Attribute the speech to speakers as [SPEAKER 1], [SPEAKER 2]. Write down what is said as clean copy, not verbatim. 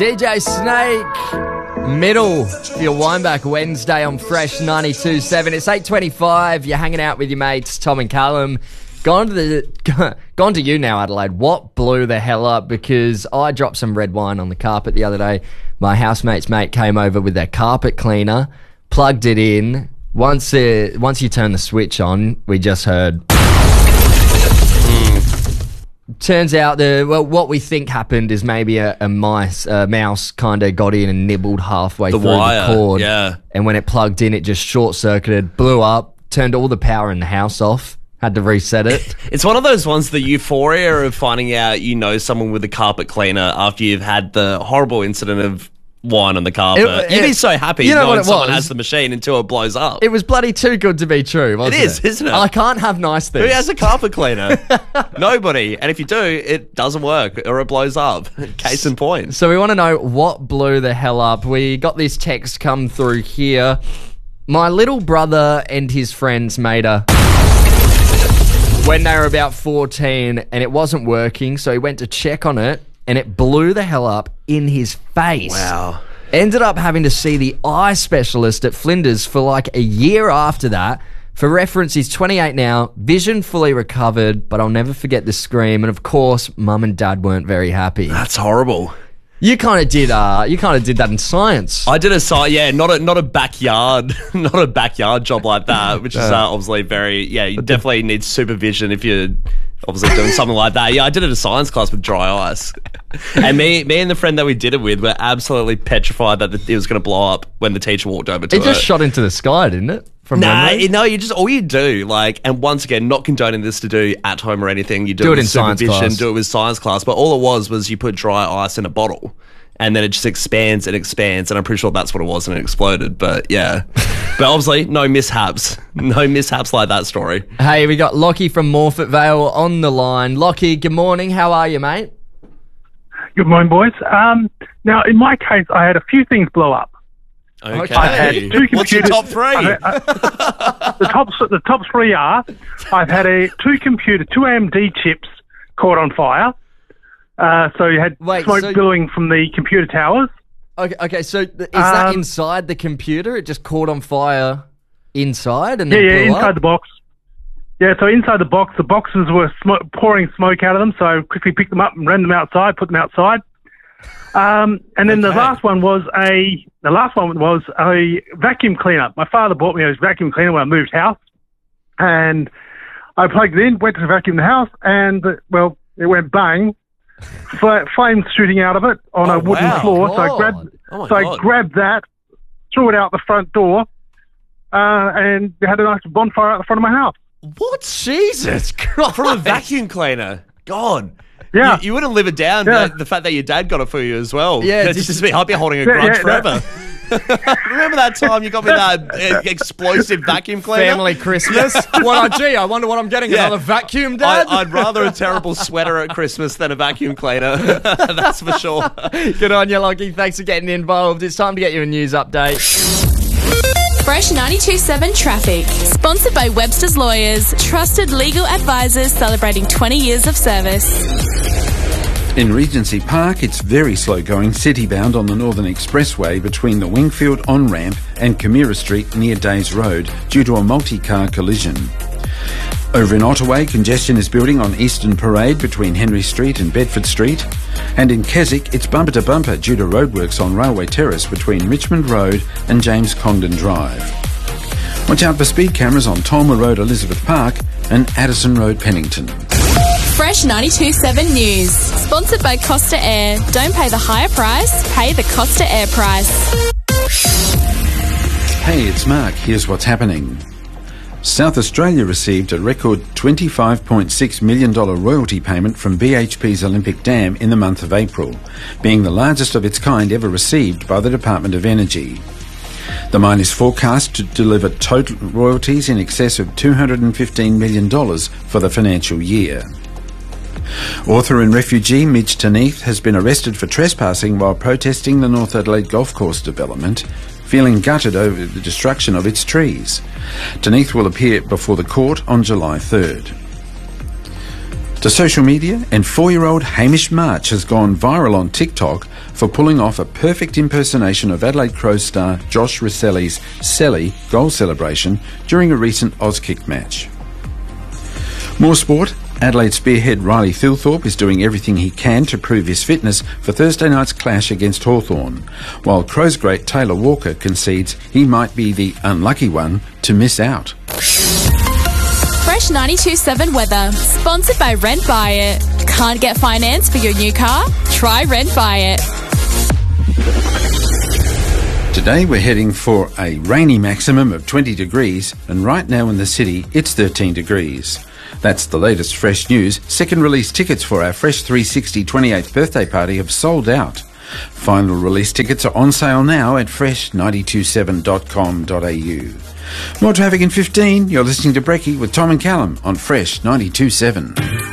[SPEAKER 1] DJ Snake, Middle, for your Wineback Wednesday on Fresh 92.7. It's 8:25. You're hanging out with your mates, Tom and Callum. Gone to you now, Adelaide. What blew the hell up? Because I dropped some red wine on the carpet the other day. My housemate's mate came over with their carpet cleaner, plugged it in. Once you turn the switch on, we just heard... Turns out what we think happened is maybe a mouse kind of got in and nibbled halfway through the cord.
[SPEAKER 2] Yeah.
[SPEAKER 1] And when it plugged in, it just short-circuited, blew up, turned all the power in the house off, had to reset it.
[SPEAKER 2] It's one of those ones, the euphoria of finding out you know someone with a carpet cleaner after you've had the horrible incident of wine on the carpet. You'd be so happy knowing someone has the machine until it blows up.
[SPEAKER 1] It was bloody too good to be true, wasn't it?
[SPEAKER 2] It is, isn't it?
[SPEAKER 1] I can't have nice things.
[SPEAKER 2] Who has a carpet cleaner? Nobody. And if you do, it doesn't work or it blows up. Case in point.
[SPEAKER 1] So we want to know what blew the hell up. We got this text come through here. My little brother and his friends made when they were about 14 and it wasn't working, so he went to check on it and it blew the hell up in his face.
[SPEAKER 2] Wow.
[SPEAKER 1] Ended up having to see the eye specialist at Flinders for like a year after that. For reference, he's 28 now, vision fully recovered, but I'll never forget the scream. And of course, mum and dad weren't very happy.
[SPEAKER 2] That's horrible.
[SPEAKER 1] You kind of did that in science.
[SPEAKER 2] I did not a backyard, not a backyard job like that, which is obviously very, you definitely need supervision if you're obviously doing something like that. Yeah, I did it in a science class with dry ice. And me and the friend that we did it with were absolutely petrified that it was going to blow up when the teacher walked over to it.
[SPEAKER 1] It just shot into the sky, didn't it?
[SPEAKER 2] All you do, and once again, not condoning this to do at home or anything, you do it
[SPEAKER 1] in
[SPEAKER 2] with
[SPEAKER 1] science class.
[SPEAKER 2] Do it with science class, but all it was you put dry ice in a bottle, and then it just expands and expands, and I'm pretty sure that's what it was, and it exploded, but yeah. But obviously, no mishaps like that story.
[SPEAKER 1] Hey, we got Lockie from Morfett Vale on the line. Lockie, good morning, how are you, mate?
[SPEAKER 3] Good morning, boys. Now, in my case, I had a few things blow up.
[SPEAKER 2] Okay.
[SPEAKER 3] I've had two computers.
[SPEAKER 2] What's your top three?
[SPEAKER 3] The top three are: I've had two AMD chips caught on fire. So you had smoke billowing from the computer towers.
[SPEAKER 1] Okay. So is that inside the computer? It just caught on fire inside, and then blew
[SPEAKER 3] inside
[SPEAKER 1] up?
[SPEAKER 3] the box. Yeah, so inside the box, the boxes were pouring smoke out of them. So I quickly picked them up and ran them outside, put them outside. And then the last one was a vacuum cleaner. My father bought me a vacuum cleaner when I moved house, and I plugged it in, went to vacuum the house, and it went bang, flames shooting out of it on a wooden floor.
[SPEAKER 1] God.
[SPEAKER 3] So I grabbed that, threw it out the front door, and had a nice bonfire out the front of my house.
[SPEAKER 2] What?
[SPEAKER 1] Jesus Christ!
[SPEAKER 2] From a vacuum cleaner? God.
[SPEAKER 3] Yeah.
[SPEAKER 2] You wouldn't live it down, the fact that your dad got it for you as well.
[SPEAKER 1] Yeah.
[SPEAKER 2] I'll be holding a grudge forever. Remember that time you got me that explosive vacuum cleaner?
[SPEAKER 1] Family Christmas. I wonder what I'm getting. Another vacuum, Dad?
[SPEAKER 2] I'd rather a terrible sweater at Christmas than a vacuum cleaner. That's for sure.
[SPEAKER 1] Good on you, Lockie. Thanks for getting involved. It's time to get you a news update.
[SPEAKER 4] Fresh 92.7 Traffic. Sponsored by Webster's Lawyers. Trusted legal advisors celebrating 20 years of service.
[SPEAKER 5] In Regency Park, it's very slow going city-bound on the Northern Expressway between the Wingfield on-ramp and Camira Street near Days Road due to a multi-car collision. Over in Ottaway, congestion is building on Eastern Parade between Henry Street and Bedford Street. And in Keswick, it's bumper-to-bumper due to roadworks on Railway Terrace between Richmond Road and James Congdon Drive. Watch out for speed cameras on Tolmer Road, Elizabeth Park and Addison Road, Pennington.
[SPEAKER 4] Fresh 92.7 News. Sponsored by Costa Air. Don't pay the higher price, pay the Costa Air price.
[SPEAKER 5] Hey, it's Mark. Here's what's happening. South Australia received a record $25.6 million royalty payment from BHP's Olympic Dam in the month of April, being the largest of its kind ever received by the Department of Energy. The mine is forecast to deliver total royalties in excess of $215 million for the financial year. Author and refugee Midge Taneith has been arrested for trespassing while protesting the North Adelaide Golf Course development, feeling gutted over the destruction of its trees. Taneith will appear before the court on July 3rd. To social media, and 4-year-old Hamish March has gone viral on TikTok for pulling off a perfect impersonation of Adelaide Crows star Josh Rosselli's Selly goal celebration during a recent Auskick match. More sport. Adelaide spearhead Riley Thilthorpe is doing everything he can to prove his fitness for Thursday night's clash against Hawthorn, while Crows great Taylor Walker concedes he might be the unlucky one to miss out.
[SPEAKER 4] Fresh 92.7 weather, sponsored by Rent Buy It. Can't get finance for your new car? Try Rent Buy It.
[SPEAKER 5] Today we're heading for a rainy maximum of 20 degrees, and right now in the city it's 13 degrees. That's the latest Fresh news. Second release tickets for our Fresh 360 28th birthday party have sold out. Final release tickets are on sale now at fresh927.com.au. More traffic in 15. You're listening to Brekkie with Tom and Callum on Fresh 92.7.